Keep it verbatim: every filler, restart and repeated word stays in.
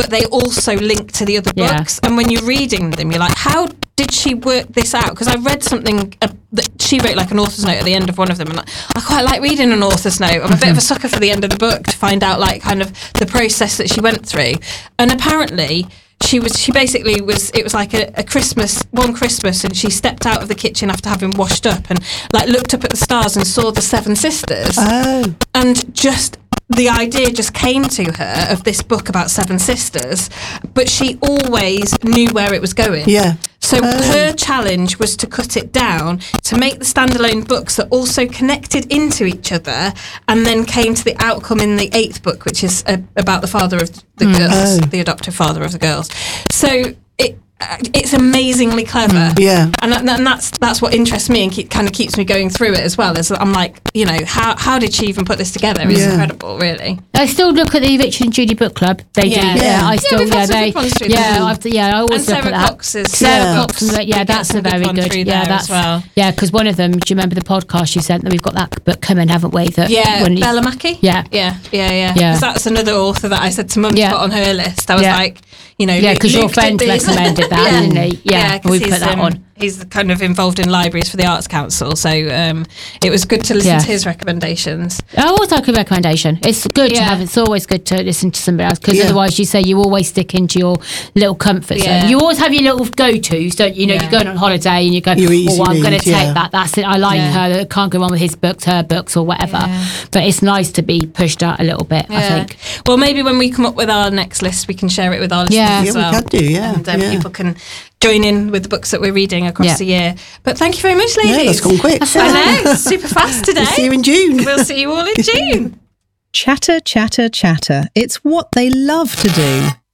but they also link to the other Yeah. books. And when you're reading them, you're like, how did she work this out? Because I read something uh, that she wrote, like an author's note at the end of one of them, and I, I quite like reading an author's note. I'm a bit of a sucker for the end of the book to find out, like, kind of the process that she went through. And apparently, she was she basically was it was like a, a Christmas one Christmas, and she stepped out of the kitchen after having washed up and like looked up at the stars and saw the seven sisters. Oh. And just the idea just came to her of this book about seven sisters, but she always knew where it was going. Yeah. So Oh. her challenge was to cut it down, to make the standalone books that also connected into each other, and then came to the outcome in the eighth book, which is uh, about the father of the Mm. girls, Oh. the adoptive father of the girls. So it uh, it's amazingly clever. Yeah. And, that- and that's that's what interests me and keep, kind of keeps me going through it as well. Is that I'm like, you know, how how did she even put this together? It's Yeah. incredible, really. I still look at the Richard and Judy book club. They Yeah. do. Yeah, Yeah. I Yeah, still. we've Yeah, had some they. good ones through Yeah, them. I've, yeah. I always And look Sarah at that. Cox's Sarah Yeah. Cox. and the- Yeah, We get that's some a good very ones good. through Yeah, there that's as well. yeah. Because one of them. Do you remember the podcast you sent? That we've got that book coming, haven't we? That Yeah, when you- Bella Mackie. Yeah. yeah, yeah, yeah. Yeah. Because that's another author that I said to Mum Yeah. to put on her list. I was Yeah. like, you know, Yeah, Luke- 'cause your Luke did friend these. recommended that, yeah. didn't he? Yeah, yeah 'cause we he's, put that um, on. He's kind of involved in libraries for the Arts Council, so um, it was good to listen Yeah. to his recommendations. I always like a recommendation. It's good to Yeah. have. It's always good to listen to somebody else because Yeah. otherwise, you say you always stick into your little comfort zone. Yeah. You always have your little go-tos, don't you? You know, Yeah. you're going on holiday and you go, Your easy "Oh, I'm going to read, take yeah. that. That's it. I like Yeah. her. Can't go on with his books, her books, or whatever." Yeah. But it's nice to be pushed out a little bit. I Yeah. think. Well, maybe when we come up with our next list, we can share it with our listeners Yeah. as Yeah, we well. can do, yeah, And um, yeah. people can join in with the books that we're reading across Yeah. the year. But thank you very much, ladies. Yeah, that's gone quick. I know, super fast today. We'll see you in June. We'll see you all in June. Chatter, chatter, chatter. It's what they love to do.